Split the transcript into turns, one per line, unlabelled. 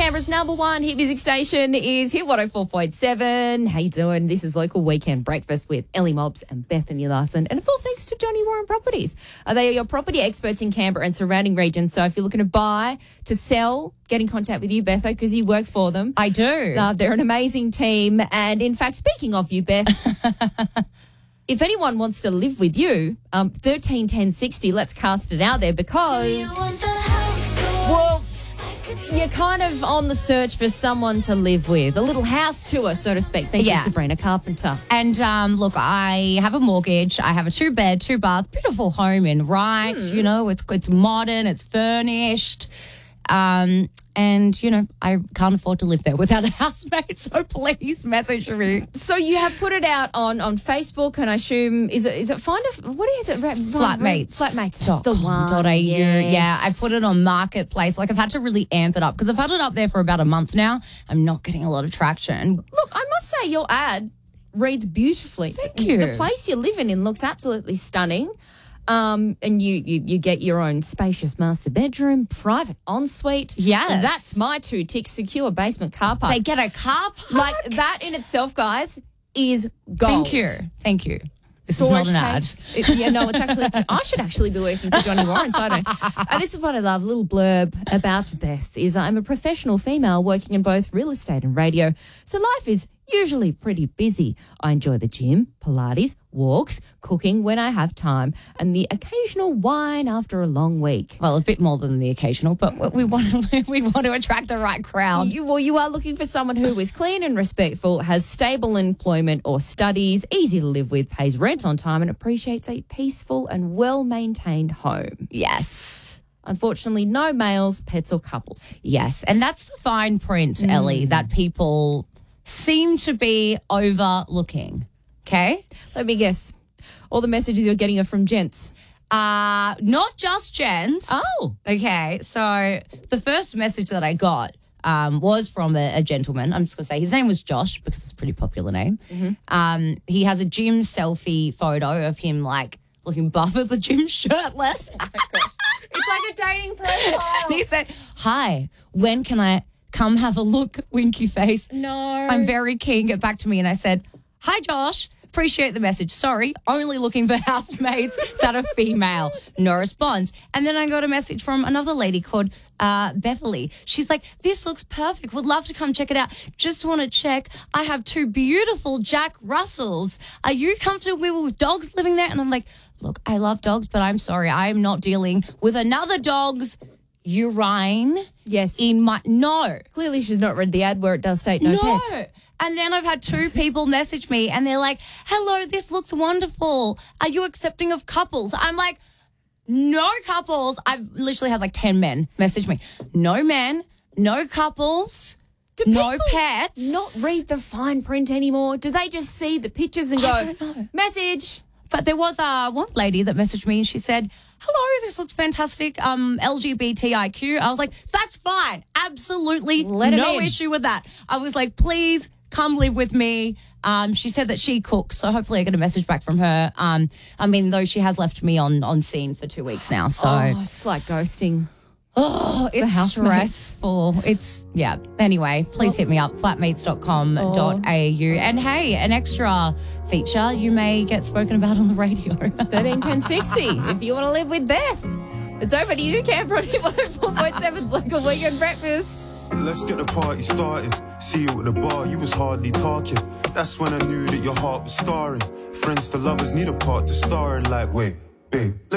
Canberra's number one hit music station is Hit 104.7. How you doing? This is Local Weekend Breakfast with Ellie Mobbs and Bethany Larson. And it's all thanks to Johnny Warren Properties. They are your property experts in Canberra and surrounding regions. So if you're looking to buy, to sell, get in contact with you, Betho, because you work for them.
I do.
They're an amazing team. And in fact, speaking of you, Beth, if anyone wants to live with you, 131060, let's cast it out there because, well, you're kind of on the search for someone to live with, a little house tour, so to speak. Thank you, Sabrina Carpenter.
And look, I have a mortgage. I have a 2-bed, 2-bath, beautiful home in Wright. You know, it's modern, it's furnished. And, you know, I can't afford to live there without a housemate, so please message me.
So you have put it out on Facebook, and I assume, is it what is it?
Flatmates.
Flatmates. That's the one.
.au.
Yes.
Yeah, I put it on Marketplace. Like, I've had to really amp it up because I've had it up there for about a month now. I'm not getting a lot of traction.
Look, I must say your ad reads beautifully.
Thank you.
The place you're living in looks absolutely stunning. And you get your own spacious master bedroom, private ensuite.
Yes.
And that's my 2 ticks, secure basement car park.
They get a car park?
Like, that in itself, guys, is gold.
Thank you. This
Storage
is not an
case. It's actually, I should actually be working for Johnny Warren, so I don't. This is what I love, a little blurb about Beth is I'm a professional female working in both real estate and radio, so life is usually pretty busy. I enjoy the gym, Pilates, walks, cooking when I have time, and the occasional wine after a long week.
Well, a bit more than the occasional, but we want to attract the right crowd.
You are looking for someone who is clean and respectful, has stable employment or studies, easy to live with, pays rent on time, and appreciates a peaceful and well-maintained home.
Yes.
Unfortunately, no males, pets, or couples.
Yes, and that's the fine print, Ellie, that people seem to be overlooking. Okay?
Let me guess. All the messages you're getting are from gents.
Not just gents.
Oh.
Okay, so the first message that I got was from a gentleman. I'm just going to say his name was Josh because it's a pretty popular name. Mm-hmm. He has a gym selfie photo of him, like, looking buff at the gym shirtless.
Oh my gosh. It's like a dating profile.
And he said, "Hi, when can I come have a look?" Winky face.
No.
I'm very keen. Get back to me. And I said, "Hi, Josh. Appreciate the message. Sorry, only looking for housemates that are female." No response. And then I got a message from another lady called Beverly. She's like, "This looks perfect. Would love to come check it out. Just want to check. I have 2 beautiful Jack Russells. Are you comfortable with dogs living there?" And I'm like, "Look, I love dogs, but I'm sorry. I am not dealing with another dog's urine."
Yes.
No.
Clearly she's not read the ad where it does state no pets.
And then I've had 2 people message me and they're like, "Hello, this looks wonderful. Are you accepting of couples?" I'm like, no couples. I've literally had like 10 men message me. No men, no couples, no pets.
Not read the fine print anymore? Do they just see the pictures and
I don't know.
Message?
But there was one lady that messaged me and she said, "Hello, this looks fantastic. LGBTIQ. I was like, "That's fine. Absolutely no issue with that." I was like, "Please come live with me." She said that she cooks, so hopefully I get a message back from her. I mean, though she has left me on scene for 2 weeks now. So
it's like ghosting.
It's stressful. Anyway, please hit me up, flatmates.com.au. And hey, an extra feature, you may get spoken about on the radio.
131060 if you want to live with Beth. It's over to you, Canberra. 104.7's Local Weekend Breakfast.
Let's get the party started. See you at the bar, you was hardly talking. That's when I knew that your heart was scarring. Friends to lovers need a part to star in. Like, wait, babe, let me